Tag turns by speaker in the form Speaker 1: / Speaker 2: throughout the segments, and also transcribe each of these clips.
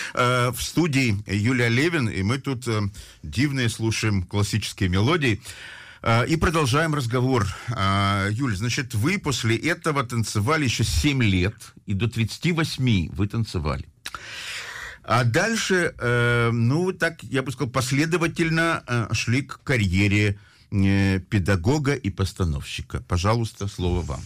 Speaker 1: В студии Юлия Левин, и мы тут дивные слушаем классические мелодии. И продолжаем разговор. Юль, значит, вы после этого танцевали еще 7 лет, и до 38 вы танцевали. А дальше, так, я бы сказал, последовательно шли к карьере педагога и постановщика. Пожалуйста, слово вам.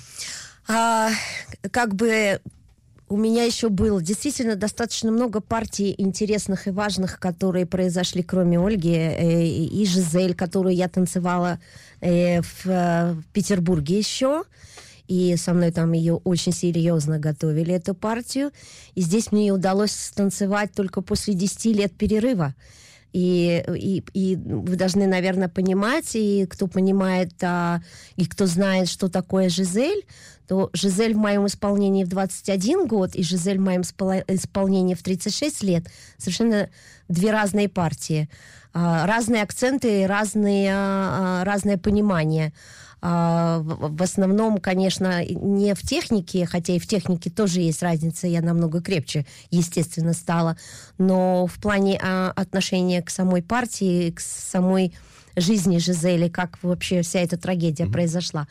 Speaker 2: У меня еще было действительно достаточно много партий интересных и важных, которые произошли, кроме Ольги, и Жизель, которую я танцевала в Петербурге еще. И со мной там ее очень серьезно готовили, эту партию. И здесь мне удалось танцевать только после 10 лет перерыва. И вы должны, наверное, понимать, и кто понимает, и кто знает, что такое Жизель, то Жизель в моем исполнении в 21 год и Жизель в моем исполнении в 36 лет совершенно две разные партии. Разные акценты, разное понимание. В основном, конечно, не в технике, хотя и в технике тоже есть разница, я намного крепче, естественно, стала, но в плане отношения к самой партии, к самой жизни Жизели, как вообще вся эта трагедия произошла.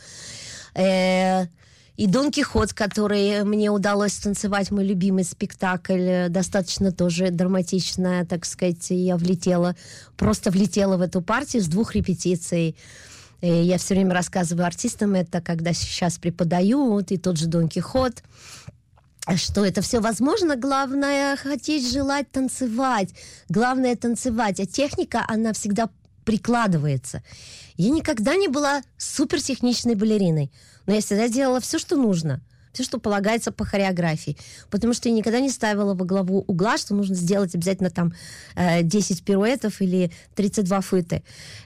Speaker 2: И «Дон Кихот», который мне удалось танцевать, мой любимый спектакль, достаточно тоже драматично, так сказать, я просто влетела в эту партию с 2 репетиций. И я все время рассказываю артистам это, когда сейчас преподаю, и тот же «Дон Кихот», что это все возможно, главное хотеть, желать, танцевать. Главное танцевать, а техника, она всегда прикладывается. Я никогда не была супертехничной балериной, но я всегда делала все, что нужно, все, что полагается по хореографии, потому что я никогда не ставила во главу угла, что нужно сделать обязательно там 10 пируэтов или 32 фуэте.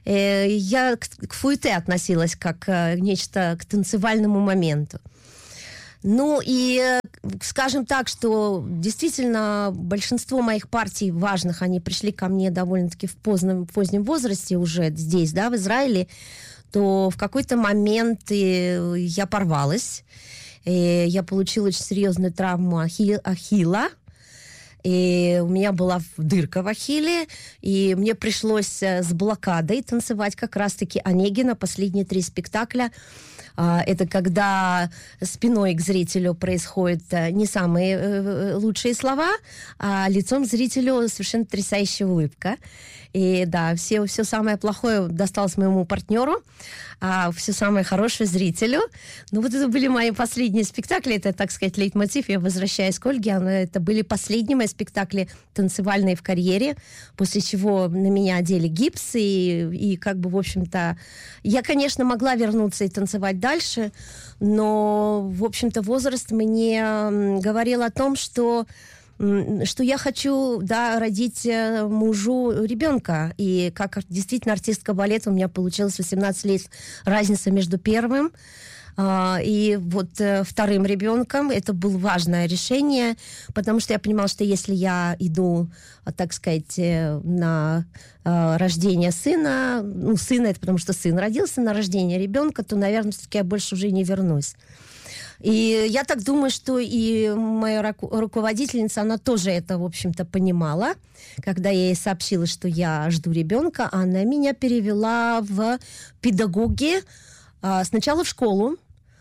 Speaker 2: Я к фуэте относилась как к танцевальному моменту. Ну и скажем так, что действительно большинство моих партий важных, они пришли ко мне довольно-таки в позднем возрасте уже здесь, да, в Израиле, то в какой-то момент я порвалась. Я получила очень серьезную травму ахилла. И у меня была дырка в ахилле, и мне пришлось с блокадой танцевать как раз-таки Онегина последние 3 спектакля. Это когда спиной к зрителю происходят не самые лучшие слова, а лицом к зрителю совершенно потрясающая улыбка. И да, все самое плохое досталось моему партнеру, а все самое хорошее зрителю. Ну вот это были мои последние спектакли, это, так сказать, лейтмотив. Я возвращаюсь к Ольге, это были последние мои спектакли танцевальные в карьере, после чего на меня одели гипс, и как бы, в общем-то, я, конечно, могла вернуться и танцевать дальше, но, в общем-то, возраст мне говорил о том, что я хочу, да, родить мужу ребенка. И как действительно артистка балета у меня получилось 18 лет разница между первым и вот вторым ребенком. Это было важное решение, потому что я понимала, что если я иду, так сказать, на рождение сына, сына это потому что сын родился, на рождение ребенка, то, наверное, все-таки я больше уже не вернусь. И я так думаю, что и моя руководительница, она тоже это, в общем-то, понимала. Когда я ей сообщила, что я жду ребенка, она меня перевела в педагоги, сначала в школу.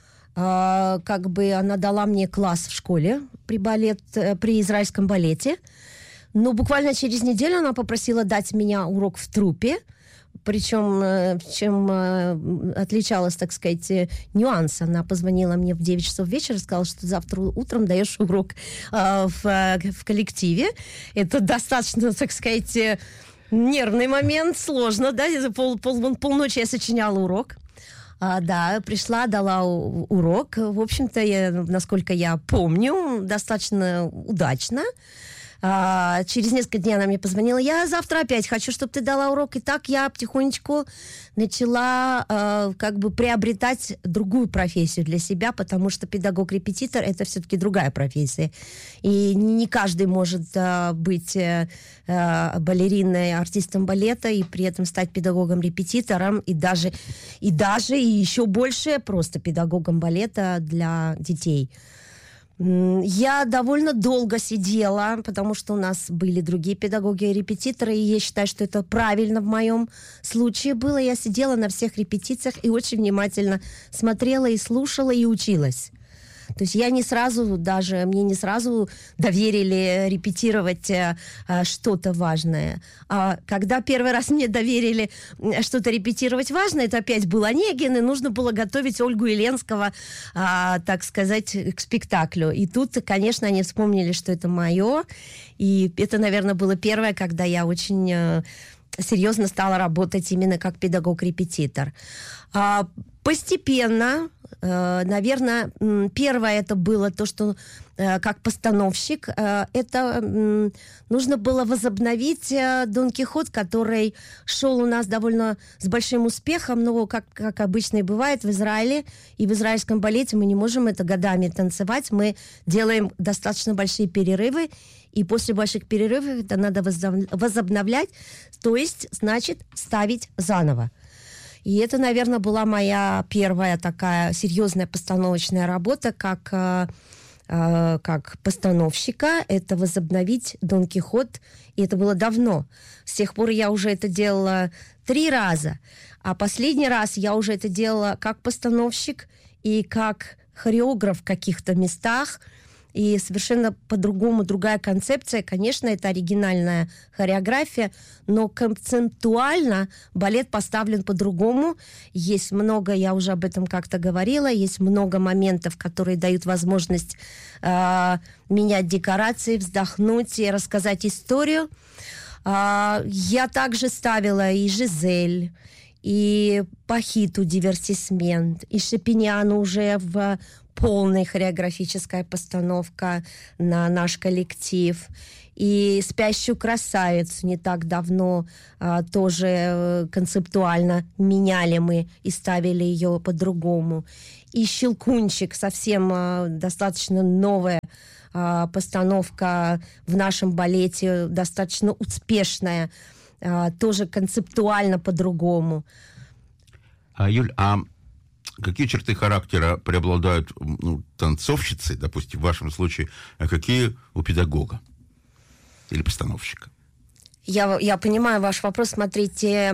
Speaker 2: Как бы она дала мне класс в школе при израильском балете. Но буквально через неделю она попросила дать меня урок в труппе. Причем, чем отличалась, так сказать, нюанс. Она позвонила мне в 9 часов вечера, сказала, что завтра утром даешь урок в коллективе. Это достаточно, так сказать, нервный момент, сложно, да? Полночи я сочиняла урок. Да, пришла, дала урок. В общем-то, насколько я помню, достаточно удачно. Через несколько дней она мне позвонила. Я завтра опять хочу, чтобы ты дала урок. И так я потихонечку начала как бы приобретать другую профессию для себя, потому что педагог-репетитор — это все-таки другая профессия. И не каждый может быть балериной, артистом балета и при этом стать педагогом-репетитором и даже еще больше просто педагогом балета для детей. Я довольно долго сидела, потому что у нас были другие педагоги и репетиторы, и я считаю, что это правильно в моем случае было. Я сидела на всех репетициях и очень внимательно смотрела и слушала, и училась. То есть мне не сразу доверили репетировать что-то важное. А когда первый раз мне доверили что-то репетировать важное, это опять был Онегин, и нужно было готовить Ольгу Еленского, так сказать, к спектаклю. И тут, конечно, они вспомнили, что это мое. И это, наверное, было первое, когда я очень серьезно стала работать именно как педагог-репетитор. Постепенно, наверное, первое это было то, что как постановщик, это нужно было возобновить Дон Кихот, который шел у нас довольно с большим успехом, но, как обычно и бывает в Израиле, и в израильском балете мы не можем это годами танцевать, мы делаем достаточно большие перерывы, и после больших перерывов это надо возобновлять, то есть, значит, ставить заново. И это, наверное, была моя первая такая серьезная постановочная работа как постановщика. Это возобновить Дон Кихот. И это было давно. С тех пор я уже это делала 3 раза. А последний раз я уже это делала как постановщик и как хореограф в каких-то местах. И совершенно по-другому другая концепция. Конечно, это оригинальная хореография, но концептуально балет поставлен по-другому. Есть много, я уже об этом как-то говорила, есть много моментов, которые дают возможность менять декорации, вздохнуть и рассказать историю. Я также ставила и Жизель, и Пахиту дивертисмент, и Шапиняну уже в полная хореографическая постановка на наш коллектив. И «Спящую красавицу» не так давно тоже концептуально меняли мы и ставили ее по-другому. И «Щелкунчик» совсем достаточно новая постановка в нашем балете, достаточно успешная, тоже концептуально по-другому.
Speaker 1: Юль, какие черты характера преобладают танцовщицы, допустим, в вашем случае, а какие у педагога или постановщика?
Speaker 2: Я понимаю ваш вопрос. Смотрите,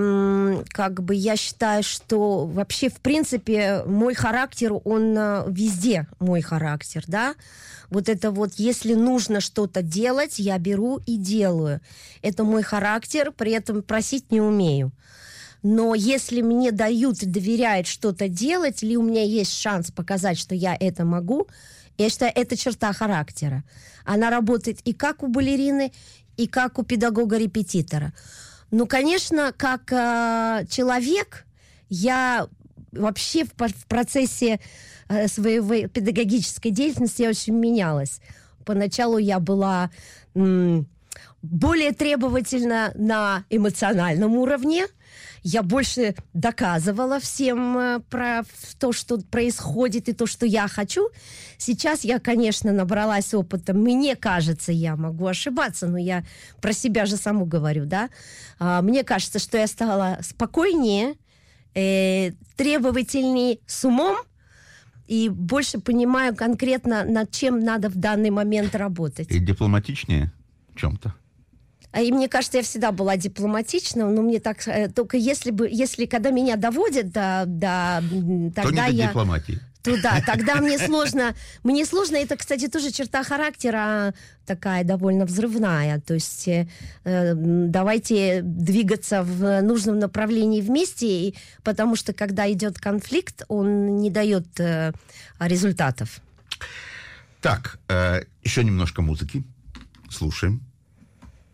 Speaker 2: я считаю, что вообще, в принципе, мой характер, он везде мой характер, да? Вот это вот, если нужно что-то делать, я беру и делаю. Это мой характер, при этом просить не умею. Но если мне дают и доверяют что-то делать, или у меня есть шанс показать, что я это могу, я считаю, это черта характера. Она работает и как у балерины, и как у педагога-репетитора. Ну, конечно, как человек, я вообще в процессе своей педагогической деятельности я очень менялась. Поначалу я была более требовательна на эмоциональном уровне. Я больше доказывала всем про то, что происходит, и то, что я хочу. Сейчас я, конечно, набралась опыта. Мне кажется, я могу ошибаться, но я про себя же саму говорю, да. Мне кажется, что я стала спокойнее, требовательнее с умом, и больше понимаю конкретно, над чем надо в данный момент работать.
Speaker 1: И дипломатичнее в чем-то?
Speaker 2: И мне кажется, я всегда была дипломатична, но мне так... Только если когда меня доводят тогда
Speaker 1: то не до дипломатии.
Speaker 2: Тогда мне сложно. Мне сложно, это, кстати, тоже черта характера такая довольно взрывная. То есть давайте двигаться в нужном направлении вместе, потому что когда идет конфликт, он не дает результатов.
Speaker 1: Так, еще немножко музыки. Слушаем.